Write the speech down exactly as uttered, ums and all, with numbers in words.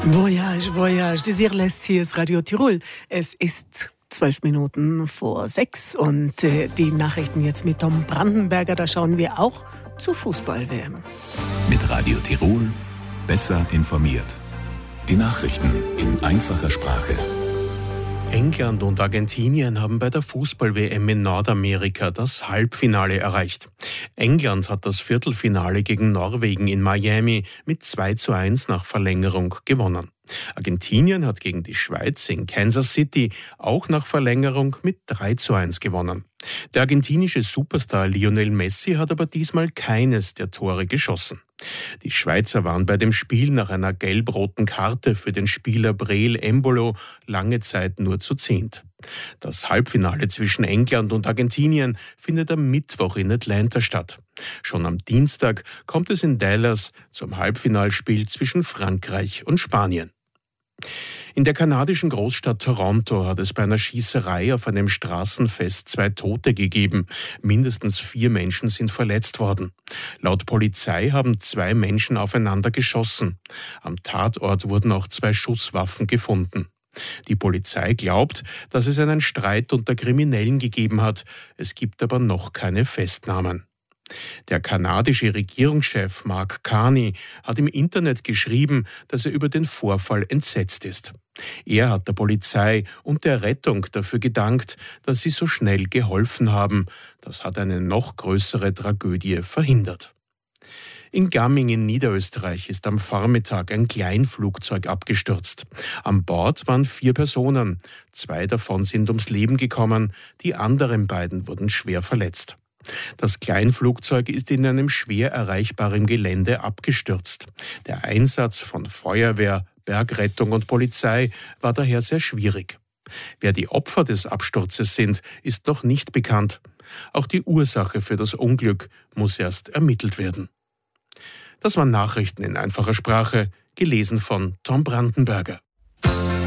Voyage, Voyage, Désirless, hier ist Radio Tirol. Es ist zwölf Minuten vor sechs und äh, die Nachrichten jetzt mit Tom Brandenberger. Da schauen wir auch zur Fußball-W M. Mit Radio Tirol besser informiert. Die Nachrichten in einfacher Sprache. England und Argentinien haben bei der Fußball-W M in Nordamerika das Halbfinale erreicht. England hat das Viertelfinale gegen Norwegen in Miami mit zwei zu eins nach Verlängerung gewonnen. Argentinien hat gegen die Schweiz in Kansas City auch nach Verlängerung mit drei zu eins gewonnen. Der argentinische Superstar Lionel Messi hat aber diesmal keines der Tore geschossen. Die Schweizer waren bei dem Spiel nach einer gelb-roten Karte für den Spieler Breel Embolo lange Zeit nur zu zehnt. Das Halbfinale zwischen England und Argentinien findet am Mittwoch in Atlanta statt. Schon am Dienstag kommt es in Dallas zum Halbfinalspiel zwischen Frankreich und Spanien. In der kanadischen Großstadt Toronto hat es bei einer Schießerei auf einem Straßenfest zwei Tote gegeben. Mindestens vier Menschen sind verletzt worden. Laut Polizei haben zwei Menschen aufeinander geschossen. Am Tatort wurden auch zwei Schusswaffen gefunden. Die Polizei glaubt, dass es einen Streit unter Kriminellen gegeben hat. Es gibt aber noch keine Festnahmen. Der kanadische Regierungschef Mark Carney hat im Internet geschrieben, dass er über den Vorfall entsetzt ist. Er hat der Polizei und der Rettung dafür gedankt, dass sie so schnell geholfen haben. Das hat eine noch größere Tragödie verhindert. In Gamming in Niederösterreich ist am Vormittag ein Kleinflugzeug abgestürzt. An Bord waren vier Personen. Zwei davon sind ums Leben gekommen, die anderen beiden wurden schwer verletzt. Das Kleinflugzeug ist in einem schwer erreichbaren Gelände abgestürzt. Der Einsatz von Feuerwehr, Bergrettung und Polizei war daher sehr schwierig. Wer die Opfer des Absturzes sind, ist noch nicht bekannt. Auch die Ursache für das Unglück muss erst ermittelt werden. Das waren Nachrichten in einfacher Sprache, gelesen von Tom Brandenberger.